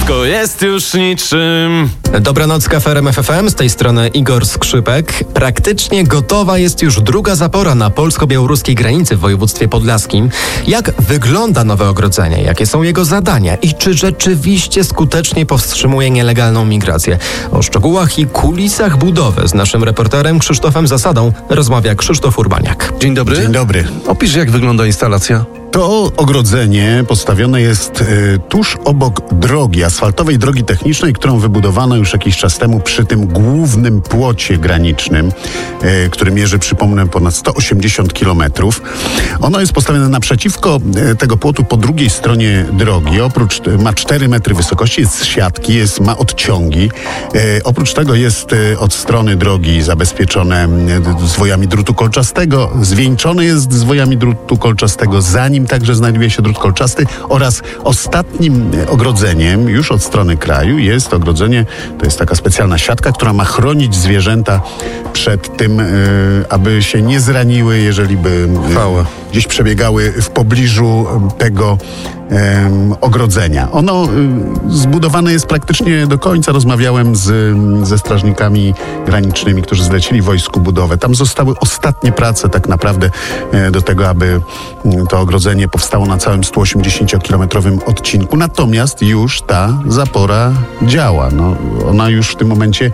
Wszystko jest już niczym. Dobranoc, Kafe RMF FM, z tej strony Igor Skrzypek. Praktycznie gotowa jest już druga zapora na polsko-białoruskiej granicy w województwie podlaskim. Jak wygląda nowe ogrodzenie? Jakie są jego zadania? I czy rzeczywiście skutecznie powstrzymuje nielegalną migrację? O szczegółach i kulisach budowy z naszym reporterem Krzysztofem Zasadą rozmawia Krzysztof Urbaniak. Dzień dobry. Dzień dobry. Opisz, jak wygląda instalacja. To ogrodzenie postawione jest tuż obok drogi, asfaltowej drogi technicznej, którą wybudowano już jakiś czas temu przy tym głównym płocie granicznym, który mierzy, przypomnę, ponad 180 kilometrów. Ono jest postawione naprzeciwko tego płotu po drugiej stronie drogi. Ma 4 metry wysokości, jest z siatki, ma odciągi. Oprócz tego jest od strony drogi zabezpieczone zwojami drutu kolczastego, zwieńczone jest zwojami drutu kolczastego, zanim także znajduje się drut kolczasty, oraz ostatnim ogrodzeniem już od strony kraju jest ogrodzenie, to jest taka specjalna siatka, która ma chronić zwierzęta przed tym, aby się nie zraniły, jeżeli by gdzieś przebiegały w pobliżu tego ogrodzenia. Ono zbudowane jest praktycznie do końca. Rozmawiałem ze strażnikami granicznymi, którzy zlecili wojsku budowę. Tam zostały ostatnie prace tak naprawdę do tego, aby to ogrodzenie powstało na całym 180-kilometrowym odcinku. Natomiast już ta zapora działa. Ona już w tym momencie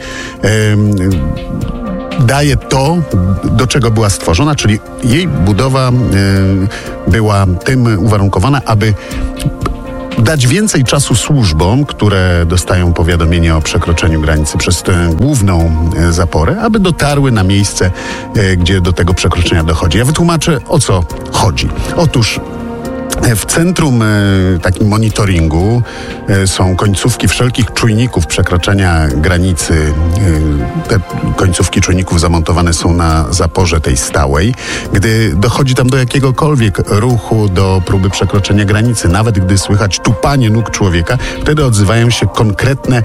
daje to, do czego była stworzona, czyli jej budowa była tym uwarunkowana, aby dać więcej czasu służbom, które dostają powiadomienie o przekroczeniu granicy przez tę główną zaporę, aby dotarły na miejsce, gdzie do tego przekroczenia dochodzi. Ja wytłumaczę, o co chodzi. Otóż w centrum takim monitoringu są końcówki wszelkich czujników przekroczenia granicy. Te końcówki czujników zamontowane są na zaporze tej stałej. Gdy dochodzi tam do jakiegokolwiek ruchu, do próby przekroczenia granicy, nawet gdy słychać tupanie nóg człowieka, wtedy odzywają się konkretne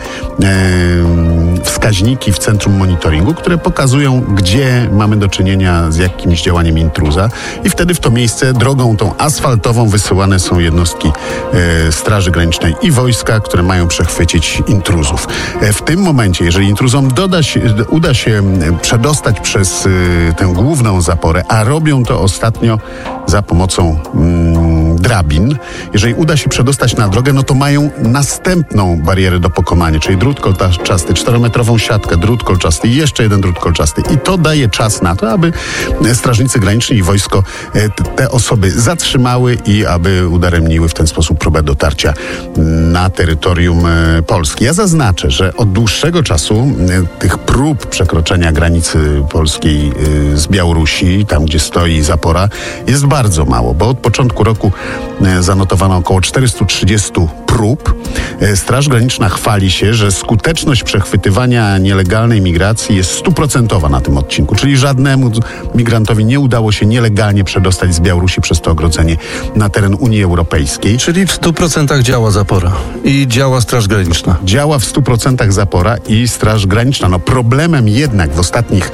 wskaźniki w centrum monitoringu, które pokazują, gdzie mamy do czynienia z jakimś działaniem intruza, i wtedy w to miejsce drogą tą asfaltową wysyłane są jednostki Straży Granicznej i wojska, które mają przechwycić intruzów. W tym momencie, jeżeli intruzom uda się przedostać przez tę główną zaporę, a robią to ostatnio za pomocą drabin, jeżeli uda się przedostać na drogę, no to mają następną barierę do pokonania, czyli drut kolczasty, 4-metrową siatkę, drut kolczasty i jeszcze jeden drut kolczasty. I to daje czas na to, aby strażnicy graniczni i wojsko te osoby zatrzymały i aby udaremniły w ten sposób próbę dotarcia na terytorium Polski. Ja zaznaczę, że od dłuższego czasu tych prób przekroczenia granicy polskiej z Białorusi, tam gdzie stoi zapora, jest bardzo mało, bo od początku roku zanotowano około 430 prób. Straż Graniczna chwali się, że skuteczność przechwytywania nielegalnej migracji jest 100% na tym odcinku, czyli żadnemu migrantowi nie udało się nielegalnie przedostać z Białorusi przez to ogrodzenie na teren Unii Europejskiej. Czyli w 100% działa zapora i działa Straż Graniczna. Działa w 100% zapora i Straż Graniczna. Problemem jednak w ostatnich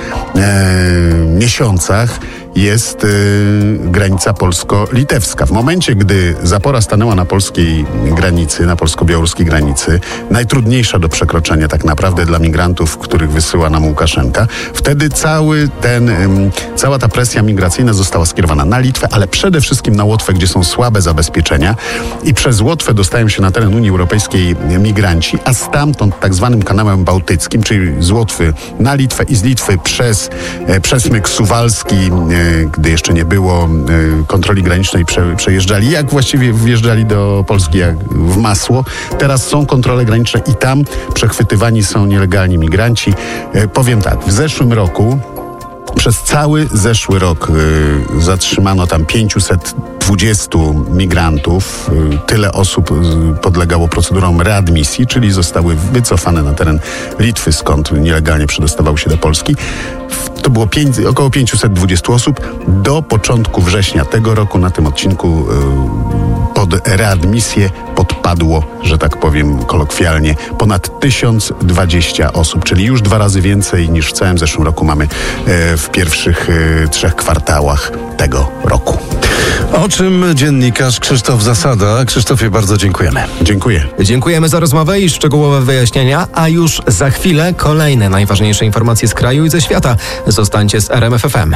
miesiącach jest granica polsko-litewska. W momencie, gdy zapora stanęła na polskiej granicy, na polsko-białoruskiej granicy, najtrudniejsza do przekroczenia tak naprawdę dla migrantów, których wysyła nam Łukaszenka, wtedy cała ta presja migracyjna została skierowana na Litwę, ale przede wszystkim na Łotwę, gdzie są słabe zabezpieczenia, i przez Łotwę dostają się na teren Unii Europejskiej migranci, a stamtąd tak zwanym kanałem bałtyckim, czyli z Łotwy na Litwę i z Litwy przez przesmyk suwalski, gdy jeszcze nie było kontroli granicznej, przejeżdżali, jak właściwie wjeżdżali do Polski, jak w masło. Teraz są kontrole graniczne i tam przechwytywani są nielegalni migranci. Powiem tak, w zeszłym roku, przez cały zeszły rok zatrzymano tam 520 migrantów. Tyle osób podlegało procedurom readmisji, czyli zostały wycofane na teren Litwy, skąd nielegalnie przedostawały się do Polski. To było około 520 osób. Do początku września tego roku na tym odcinku pod readmisję, pod wpadło, że tak powiem kolokwialnie, ponad 1020 osób, czyli już 2 razy więcej niż w całym zeszłym roku mamy w pierwszych 3 kwartałach tego roku. O czym dziennikarz Krzysztof Zasada. Krzysztofie, bardzo dziękujemy. Dziękuję. Dziękujemy za rozmowę i szczegółowe wyjaśnienia, a już za chwilę kolejne najważniejsze informacje z kraju i ze świata. Zostańcie z RMF FM.